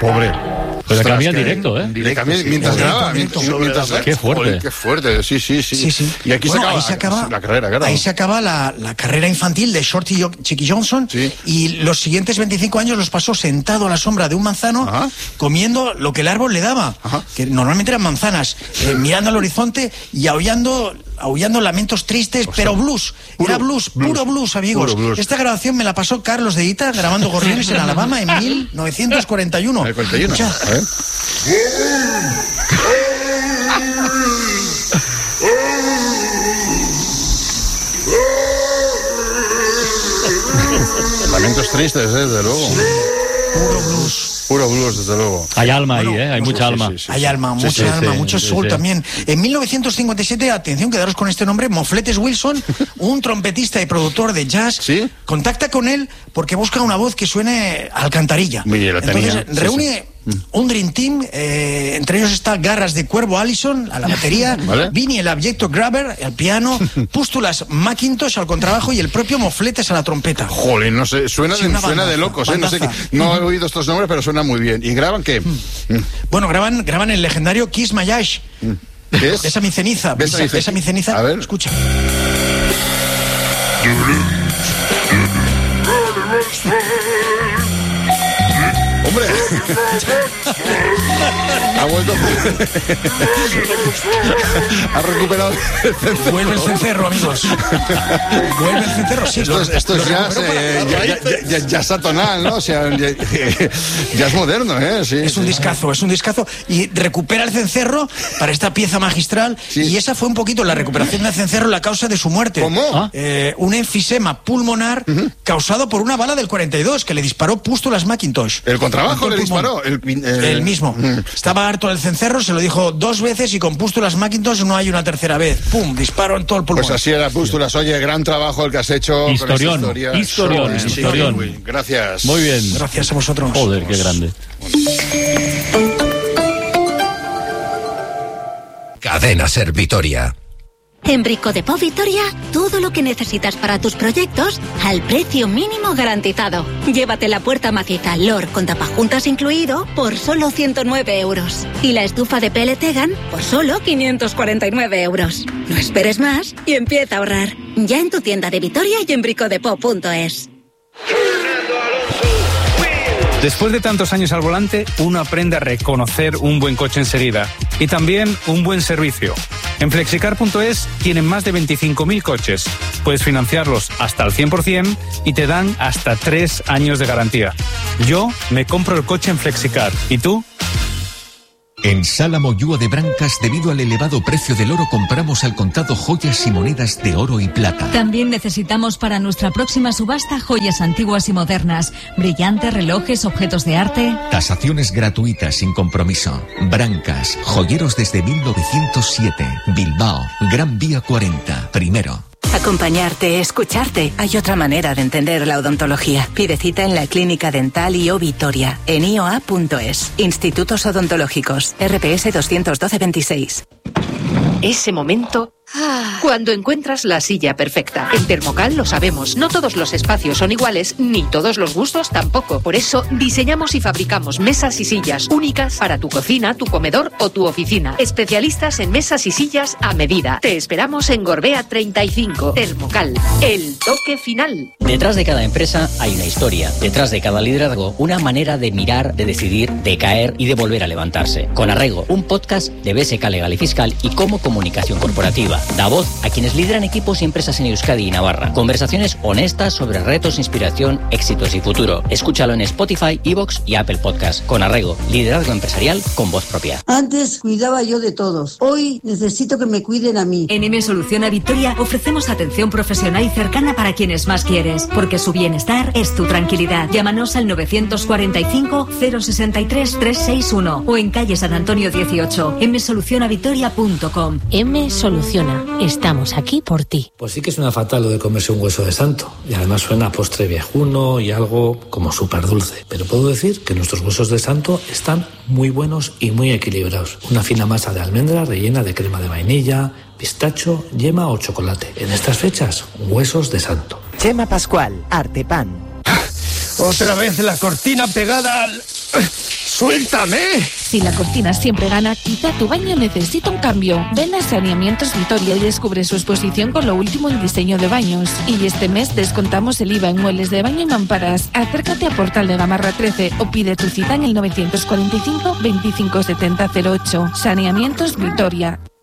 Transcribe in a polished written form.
Pobre. Pues le cambia el directo, ¿eh? Le cambia mientras graba. Qué fuerte. Joder, qué fuerte, sí. Y aquí bueno, se acaba la carrera, claro. Ahí se acaba la carrera infantil de Shorty Chicky Johnson. Sí. Y los siguientes 25 años los pasó sentado a la sombra de un manzano, Ajá. comiendo lo que el árbol le daba, Ajá. que normalmente eran manzanas, mirando al horizonte y aullando lamentos tristes, pero blues. Era blues, puro blues, amigos. Puro blues. Esta grabación me la pasó Carlos de Ita grabando Gorriones en Alabama en 1941. El 41. Escucha. A ver. Lamentos tristes, desde luego. Puro blues, desde luego. Hay alma ahí, ¿eh? Hay mucha alma. Sí. Hay alma, mucho soul también. En 1957, atención, quedaros con este nombre, Mofletes Wilson, un trompetista y productor de jazz, ¿Sí? contacta con él porque busca una voz que suene a alcantarilla. Mira, la tenía. Entonces reúne un Dream Team, entre ellos está Garras de Cuervo Allison a la batería, ¿Vale? Vinnie el Abyecto Grabber al piano, Pústulas McIntosh al contrabajo y el propio Mofletes a la trompeta. Joder, no sé, suena de locos, no sé, no he oído estos nombres, pero suena muy bien. ¿Y graban qué? Bueno, graban el legendario Kiss My Ash. ¿Qué es? Besa mi ceniza. Besa mi ceniza. A ver. Escucha. ¡Hombre! Ha vuelto. Ha recuperado el cencerro. Vuelve el cencerro, amigos. Vuelve el cencerro, sí. Esto es jazz atonal, ¿no? O sea, ya es moderno, ¿eh? Sí, es un discazo. Y recupera el cencerro para esta pieza magistral. Sí. Y esa fue un poquito la recuperación del cencerro, la causa de su muerte. ¿Cómo? Un enfisema pulmonar causado por una bala del 42 que le disparó Pústulas McIntosh. El contrabajo le disparó. El mismo. Estaba harto del cencerro, se lo dijo 2 veces y con Pústulas McIntosh no hay una tercera vez. ¡Pum! Disparo en todo el pulmón. Pues así era, Pústulas. Oye, gran trabajo el que has hecho. Historión. Gracias. Muy bien. Gracias a vosotros. Joder, qué grande. Cadena Ser Vitoria. En Brico de Po Vitoria, todo lo que necesitas para tus proyectos al precio mínimo garantizado. Llévate la puerta maciza LOR con tapajuntas incluido por solo 109 euros. Y la estufa de PLT GAN por solo 549 euros. No esperes más y empieza a ahorrar. Ya en tu tienda de Vitoria y en bricodepo.es. Después de tantos años al volante, uno aprende a reconocer un buen coche enseguida y también un buen servicio. En Flexicar.es tienen más de 25.000 coches. Puedes financiarlos hasta el 100% y te dan hasta 3 años de garantía. Yo me compro el coche en Flexicar. ¿Y tú? En Sala Moyúa de Brancas, debido al elevado precio del oro, compramos al contado joyas y monedas de oro y plata. También necesitamos para nuestra próxima subasta joyas antiguas y modernas, brillantes, relojes, objetos de arte. Tasaciones gratuitas sin compromiso. Brancas, joyeros desde 1907. Bilbao, Gran Vía 40, primero. Acompañarte, escucharte. Hay otra manera de entender la odontología. Pide cita en la Clínica Dental IO Vitoria, en ioa.es. Institutos Odontológicos, RPS 21226. Ese momento cuando encuentras la silla perfecta. En Termocal lo sabemos, no todos los espacios son iguales, ni todos los gustos tampoco. Por eso diseñamos y fabricamos mesas y sillas únicas para tu cocina, tu comedor o tu oficina. Especialistas en mesas y sillas a medida. Te esperamos en Gorbea 35. Termocal, el toque final. Detrás de cada empresa hay una historia. Detrás de cada liderazgo, una manera de mirar, de decidir, de caer y de volver a levantarse. Con Arrego, un podcast de BSK Legal y Fiscal y Como Comunicación Corporativa. Da voz a quienes lideran equipos y empresas en Euskadi y Navarra. Conversaciones honestas sobre retos, inspiración, éxitos y futuro. Escúchalo en Spotify, iVoox y Apple Podcast. Con Arrego, liderazgo empresarial con voz propia. Antes cuidaba yo de todos. Hoy necesito que me cuiden a mí. En M Soluciona Vitoria ofrecemos atención profesional y cercana para quienes más quieres, porque su bienestar es tu tranquilidad. Llámanos al 945 063 361 o en calle San Antonio 18, msolucionavitoria.com. M Soluciona. Estamos aquí por ti. Pues sí que suena fatal lo de comerse un hueso de santo. Y además suena a postre viejuno y algo como súper dulce. Pero puedo decir que nuestros huesos de santo están muy buenos y muy equilibrados. Una fina masa de almendra rellena de crema de vainilla, pistacho, yema o chocolate. En estas fechas, huesos de santo. Chema Pascual, Artepan. Otra vez la cortina pegada al ¡Suéltame! Si la cortina siempre gana, quizá tu baño necesita un cambio. Ven a Saneamientos Vitoria y descubre su exposición con lo último en diseño de baños. Y este mes descontamos el IVA en muebles de baño y mamparas. Acércate a Portal de Gamarra 13 o pide tu cita en el 945 25 70 08. Saneamientos Vitoria.